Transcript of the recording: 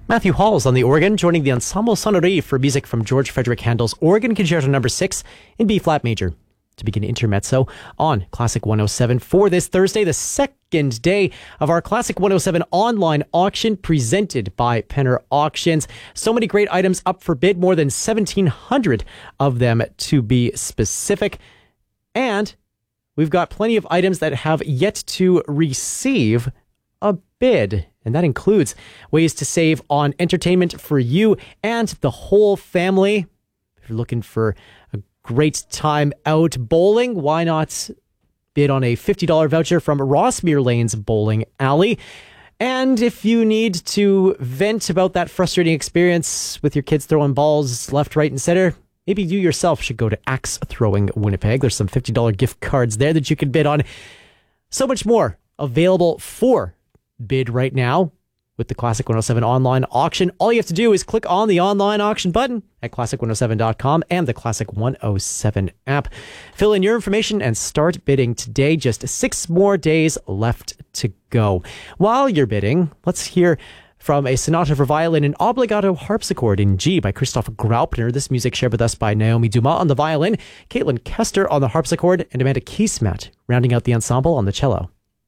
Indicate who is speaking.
Speaker 1: Matthew Halls on the organ, joining the Ensemble Sonore for music from George Frederick Handel's Organ Concerto No. 6 in B-flat major. To begin intermezzo on Classic 107 for this Thursday, the second day of our Classic 107 online auction presented by Penner Auctions. So many great items up for bid, more than 1,700 of them to be specific. And we've got plenty of items that have yet to receive a bid. And that includes ways to save on entertainment for you and the whole family. If you're looking for a great time out bowling, why not bid on a $50 voucher from Rossmere Lanes Bowling Alley? And if you need to vent about that frustrating experience with your kids throwing balls left, right, and center, maybe you yourself should go to Axe Throwing Winnipeg. There's some $50 gift cards there that you can bid on. So much more available for bid right now with the Classic 107 online auction. All you have to do is click on the online auction button at classic107.com and the Classic 107 app. Fill in your information and start bidding today. Just 6 more days left to go. While you're bidding, let's hear from a sonata for violin and obligato harpsichord in G by Christoph Graupner. This music shared with us by Naomi Dumas on the violin, Caitlin Kester on the harpsichord, and Amanda Kiesmat rounding out the ensemble on the cello.